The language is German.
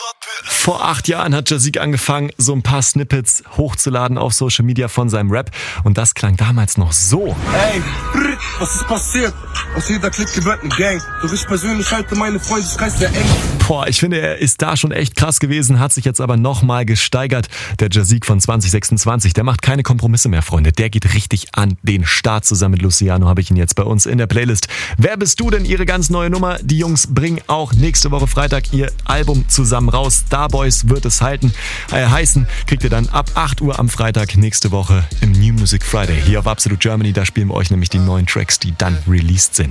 Vor 8 Jahren hat Jazik angefangen, so ein paar Snippets hochzuladen auf Social Media von seinem Rap. Und das klang damals noch so. Ey, was ist passiert? Aus jeder Clique wird ein Gang. Doch ich persönlich halte meine Freundeskreis sehr eng. Boah, ich finde, er ist da schon echt krass gewesen, hat sich jetzt aber nochmal gesteigert. Der Jazik von 2026, der macht keine Kompromisse mehr, Freunde. Der geht richtig an den Start. Zusammen mit Luciano habe ich ihn jetzt bei uns in der Playlist. Wer bist du denn? Ihre ganz neue Nummer. Die Jungs bringen auch nächste Woche Freitag ihr Album zusammen raus. Starboys wird es heißen. Kriegt ihr dann ab 8 Uhr am Freitag nächste Woche im New Music Friday hier auf Absolute Germany. Da spielen wir euch nämlich die neuen Tracks, die dann released sind.